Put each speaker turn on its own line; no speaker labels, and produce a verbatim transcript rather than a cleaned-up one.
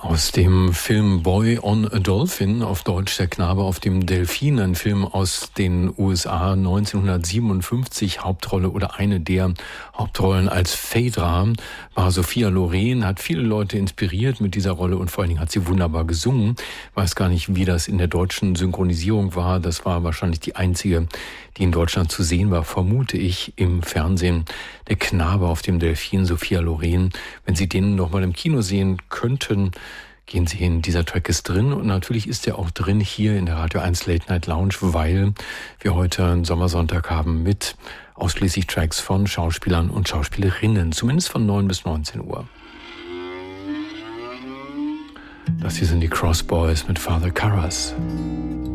Aus dem Film Boy on a Dolphin, auf Deutsch Der Knabe auf dem Delfin, ein Film aus den U S A neunzehnhundertsiebenundfünfzig, Hauptrolle oder eine der Hauptrollen als Phaedra war Sophia Loren, hat viele Leute inspiriert mit dieser Rolle und vor allen Dingen hat sie wunderbar gesungen. Weiß gar nicht, wie das in der deutschen Synchronisierung war, das war wahrscheinlich die einzige, die in Deutschland zu sehen war, vermute ich, im Fernsehen. Der Knabe auf dem Delfin, Sophia Loren. Wenn Sie den noch mal im Kino sehen könnten, gehen Sie hin. Dieser Track ist drin und natürlich ist er auch drin hier in der Radio eins Late Night Lounge, weil wir heute einen Sommersonntag haben mit ausschließlich Tracks von Schauspielern und Schauspielerinnen, zumindest von neun bis neunzehn Uhr. Das hier sind die Cross Boys mit Father Karras.